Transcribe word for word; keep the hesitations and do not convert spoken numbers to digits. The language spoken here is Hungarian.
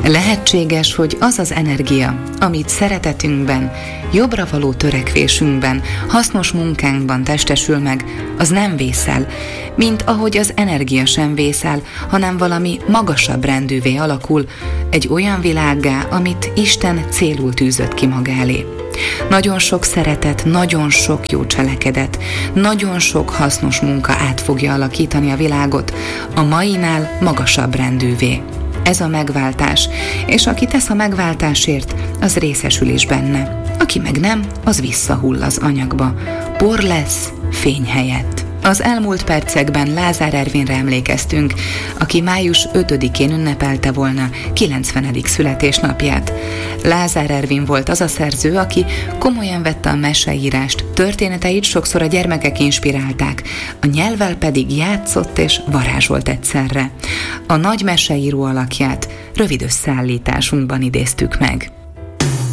Lehetséges, hogy az az energia, amit szeretetünkben, jobbra való törekvésünkben, hasznos munkánkban testesül meg, az nem vészel, mint ahogy az energia sem vészel, hanem valami magasabb rendűvé alakul, egy olyan világgá, amit Isten célul tűzött ki maga elé. Nagyon sok szeretet, nagyon sok jó cselekedet, nagyon sok hasznos munka át fogja alakítani a világot, a mainál magasabb rendűvé. Ez a megváltás, és aki tesz a megváltásért, az részesül is benne. Aki meg nem, az visszahull az anyagba. Por lesz fény helyett. Az elmúlt percekben Lázár Ervinre emlékeztünk, aki május ötödikén ünnepelte volna kilencvenedik születésnapját. Lázár Ervin volt az a szerző, aki komolyan vette a meseírást, történeteit sokszor a gyermekek inspirálták, a nyelvvel pedig játszott és varázsolt egyszerre. A nagy meseíró alakját rövid összeállításunkban idéztük meg.